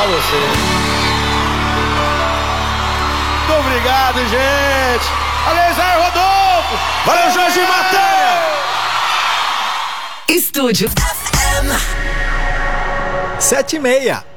pra você. Muito obrigado, gente. Valeu, Zé Rodolfo. Valeu, Jorge Matéria. Estúdio FM 7:30.